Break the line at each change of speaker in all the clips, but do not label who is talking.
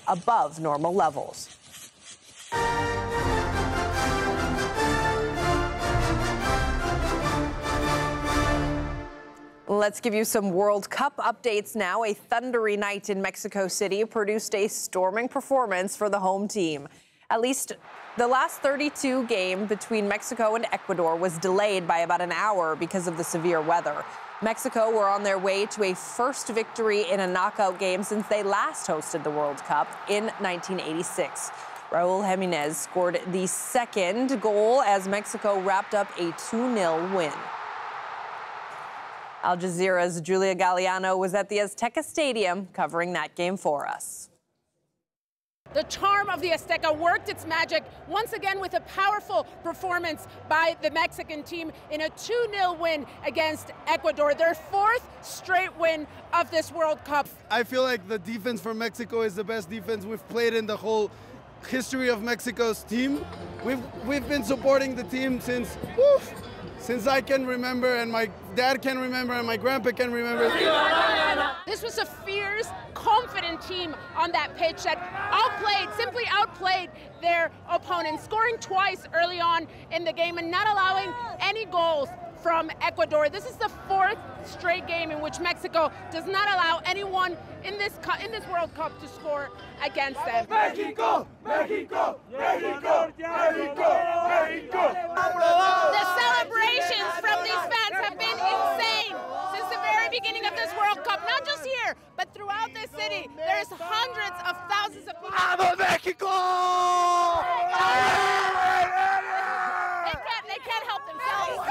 above normal levels. Let's give you some World Cup updates now. A thundery night in Mexico City produced a storming performance for the home team. At least the last 32 game between Mexico and Ecuador was delayed by about an hour because of the severe weather. Mexico were on their way to a first victory in a knockout game since they last hosted the World Cup in 1986. Raul Jimenez scored the second goal as Mexico wrapped up a 2-0 win. Al Jazeera's Julia Galliano was at the Azteca Stadium covering that game for us.
The charm of the Azteca worked its magic once again with a powerful performance by the Mexican team in a 2-0 win against Ecuador, their fourth straight win of this World Cup.
I feel like the defense for Mexico is the best defense we've played in the whole history of Mexico's team. We've been supporting the team since I can remember, and my dad can remember, and my grandpa can remember.
This was a fierce, confident team on that pitch that simply outplayed their opponents, scoring twice early on in the game and not allowing any goals from Ecuador. This is the fourth straight game in which Mexico does not allow anyone in this World Cup to score against them.
Mexico! Mexico! Mexico! Mexico! Mexico!
The celebrations from these fans have been insane since the very beginning of this World Cup, not just here, but throughout this city. There's hundreds of thousands of people.
¡Vamos, México!
They can't help themselves.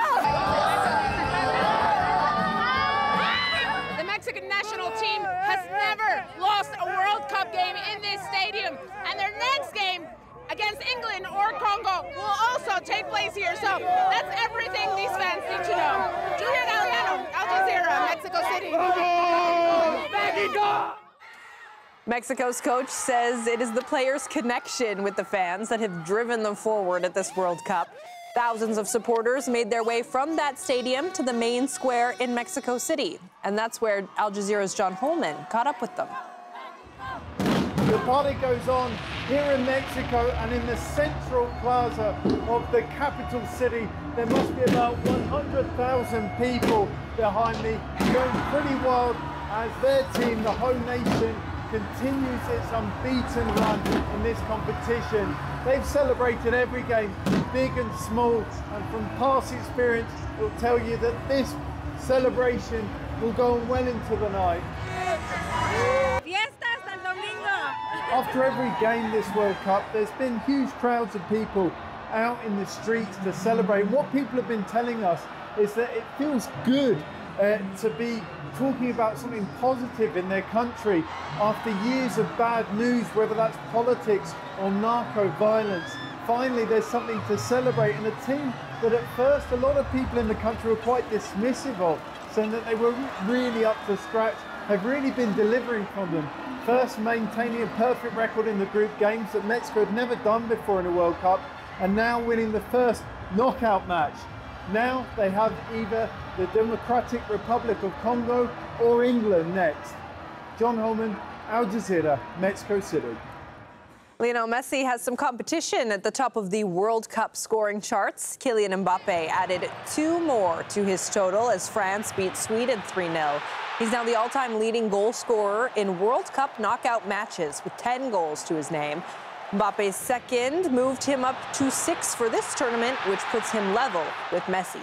The Mexican national team has never lost a World Cup game in this stadium, and their next game against England or Congo will also take place here. So that's everything these fans need to know. Julia Galliano, Al Jazeera, Mexico City.
Mexico!
Mexico's coach says it is the players' connection with the fans that have driven them forward at this World Cup. Thousands of supporters made their way from that stadium to the main square in Mexico City. And that's where Al Jazeera's John Holman caught up with them.
The party goes on here in Mexico, and in the central plaza of the capital city, there must be about 100,000 people behind me, going pretty wild as their team, the home nation, continues its unbeaten run in this competition. They've celebrated every game, big and small, and from past experience, it will tell you that this celebration will go on well into the night. After every game this World Cup, there's been huge crowds of people out in the streets to celebrate. What people have been telling us is that it feels good to be talking about something positive in their country after years of bad news, whether that's politics or narco violence. Finally, there's something to celebrate, and a team that at first a lot of people in the country were quite dismissive of, saying that they were really up to scratch, have really been delivering from them. First, maintaining a perfect record in the group games that Mexico had never done before in a World Cup, and now winning the first knockout match. Now they have either the Democratic Republic of Congo or England next. John Holman, Al Jazeera, Mexico City.
Lionel Messi has some competition at the top of the World Cup scoring charts. Kylian Mbappe added 2 more to his total as France beat Sweden 3-0. He's now the all-time leading goal scorer in World Cup knockout matches with 10 goals to his name. Mbappe's second moved him up to 6 for this tournament, which puts him level with Messi.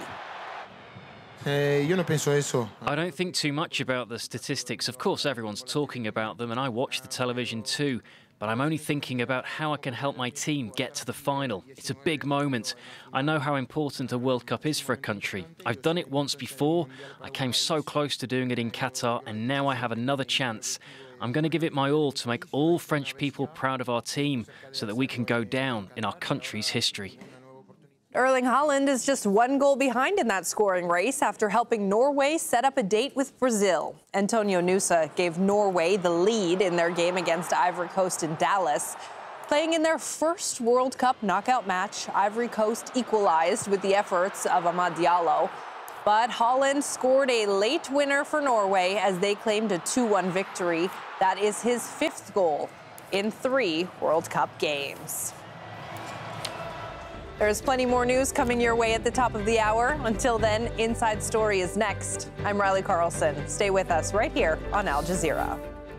I don't think too much about the statistics. Of course, everyone's talking about them, and I watch the television too. But I'm only thinking about how I can help my team get to the final. It's a big moment. I know how important a World Cup is for a country. I've done it once before. I came so close to doing it in Qatar, and now I have another chance. I'm going to give it my all to make all French people proud of our team so that we can go down in our country's history.
Erling Haaland is just 1 goal behind in that scoring race after helping Norway set up a date with Brazil. Antonio Nusa gave Norway the lead in their game against Ivory Coast in Dallas. Playing in their first World Cup knockout match, Ivory Coast equalized with the efforts of Amad Diallo. But Haaland scored a late winner for Norway as they claimed a 2-1 victory. That is his 5th goal. in 3 World Cup games. There's plenty more news coming your way at the top of the hour. Until then, Inside Story is next. I'm Riley Carlson. Stay with us right here on Al Jazeera.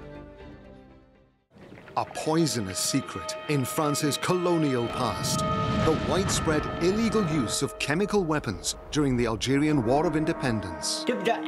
A poisonous secret in France's colonial past. The widespread illegal use of chemical weapons during the Algerian War of Independence.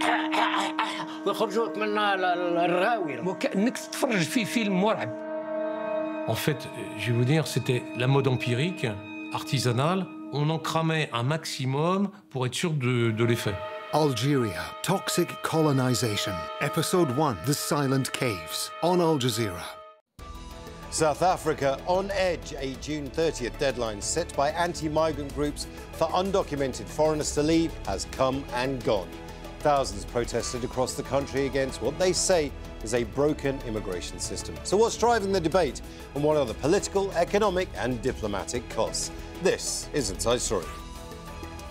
En fait, je vais vous dire, c'était la mode empirique, artisanale. On en cramait un maximum pour être sûr de l'effet.
Algeria, Toxic Colonization. Episode 1, The Silent Caves, on Al Jazeera.
South Africa on edge, a June 30th deadline set by anti-migrant groups for undocumented foreigners to leave has come and gone. Thousands protested across the country against what they say is a broken immigration system. So what's driving the debate, and what are the political, economic and diplomatic costs? This is Inside Story.